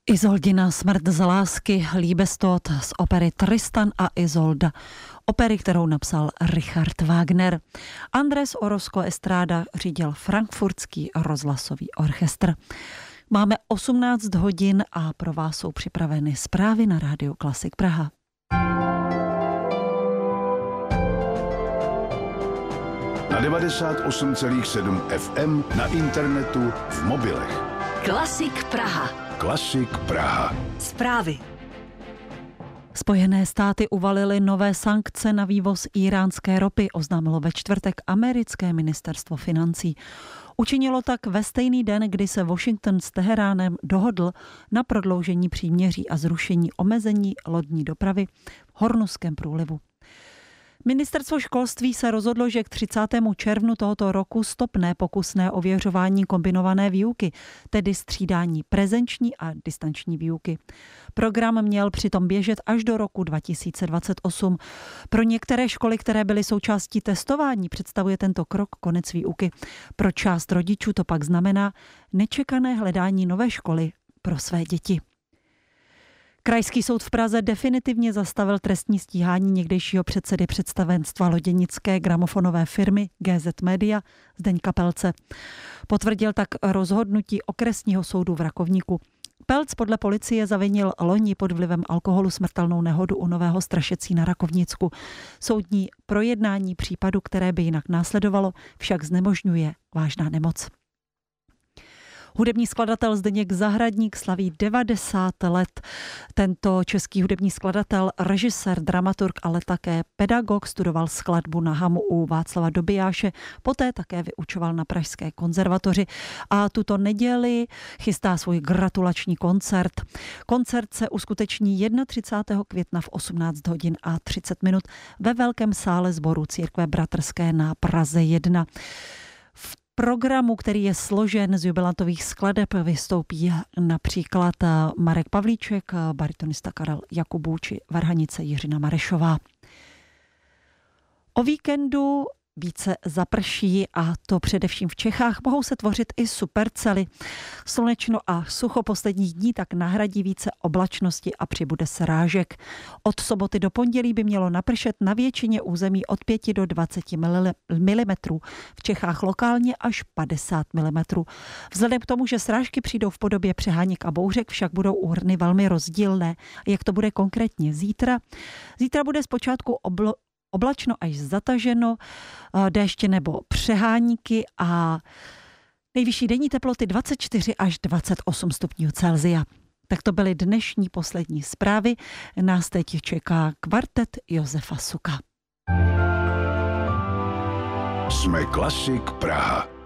Isoldina smrt z lásky, Liebestod z opery Tristan a Isolda, opery, kterou napsal Richard Wagner. Andrés Orozco Estrada řídil Frankfurtský rozhlasový orchestr. Máme 18 hodin a pro vás jsou připraveny zprávy na Rádiu Klasik Praha. Na 98,7 FM, na internetu, v mobilech. Klasik Praha. Klasik Praha. Zprávy. Spojené státy uvalily nové sankce na vývoz íránské ropy, oznámilo ve čtvrtek americké ministerstvo financí. Učinilo tak ve stejný den, kdy se Washington s Teheránem dohodl na prodloužení příměří a zrušení omezení lodní dopravy v Hormuzském průlivu. Ministerstvo školství se rozhodlo, že k 30. červnu tohoto roku stopne pokusné ověřování kombinované výuky, tedy střídání prezenční a distanční výuky. Program měl přitom běžet až do roku 2028. Pro některé školy, které byly součástí testování, představuje tento krok konec výuky. Pro část rodičů to pak znamená nečekané hledání nové školy pro své děti. Krajský soud v Praze definitivně zastavil trestní stíhání někdejšího předsedy představenstva loděnické gramofonové firmy GZ Media Zdeňka Pelce. Potvrdil tak rozhodnutí okresního soudu v Rakovníku. Pelc podle policie zavinil loni pod vlivem alkoholu smrtelnou nehodu u Nového Strašecí na Rakovnicku. Soudní projednání případu, které by jinak následovalo, však znemožňuje vážná nemoc. Hudební skladatel Zdeněk Zahradník slaví 90 let. Tento český hudební skladatel, režisér, dramaturg, ale také pedagog, studoval skladbu na Hamu u Václava Dobijáše, poté také vyučoval na Pražské konzervatoři a tuto neděli chystá svůj gratulační koncert. Koncert se uskuteční 31. května v 18 hodin a 30 minut ve Velkém sále sboru Církve bratrské na Praze 1. V programu, který je složen z jubilantových skladeb, vystoupí například Marek Pavlíček, baritonista Karel Jakubů či varhanice Jiřina Marešová. O víkendu více zaprší a to především v Čechách mohou se tvořit i supercely. Slunečno a sucho posledních dní tak nahradí více oblačnosti a přibude srážek. Od soboty do pondělí by mělo napršet na většině území od 5 do 20 mm, v Čechách lokálně až 50 mm. Vzhledem k tomu, že srážky přijdou v podobě přeháněk a bouřek, však budou úhrny velmi rozdílné. Jak to bude konkrétně zítra? Zítra bude zpočátku oblačno až zataženo, déště nebo přeháníky a nejvyšší denní teploty 24 až 28 stupňů Celsia. Tak to byly dnešní poslední zprávy. Nás teď čeká kvartet Josefa Suka. Jsme Klasik Praha.